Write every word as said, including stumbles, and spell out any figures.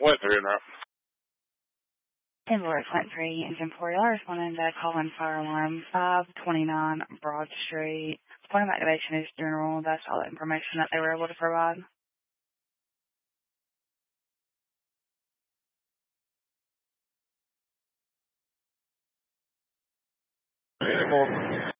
Went through and right. Ambulance went three, engine four. Y'all responding to call in fire alarm five twenty-nine Broad Street. Point of activation is general. That's all the information that they were able to provide. Any more